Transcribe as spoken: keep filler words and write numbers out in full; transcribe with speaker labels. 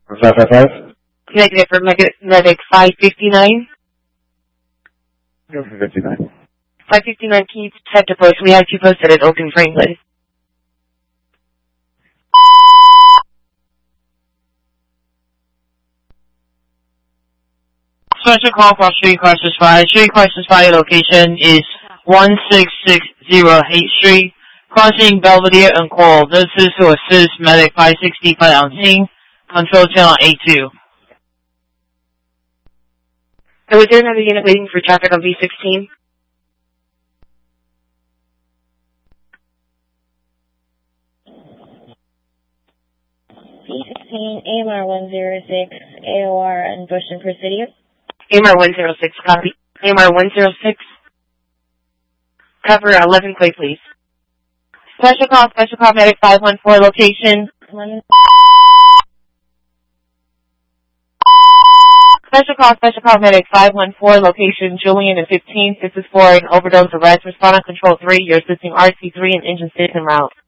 Speaker 1: five five five?
Speaker 2: Negative for Medic, medic five fifty-nine.
Speaker 1: Go for fifty-nine.
Speaker 2: five fifty-nine, can you type to post? We have two posted at Oak and Franklin.
Speaker 3: Special call for Street Crisis Fire. Street Crisis Fire location is one six six zero Haight Street, crossing Belvedere and Coral. This is to assist Medic five sixty-five on scene. Control channel A two.
Speaker 2: So is there another unit waiting for traffic on V sixteen?
Speaker 4: V sixteen, A M R one zero six, A O R in Bush and Presidio.
Speaker 2: A M R one zero six, copy. A M R one zero six. Cover eleven Clay, please. Special call, special call, medic five one four, location.
Speaker 4: eleven.
Speaker 2: Special call, special call, medic five one four, location Julian and fifteenth. This is for an overdose arrest. Respond on control three. You're assisting R C three and engine station route.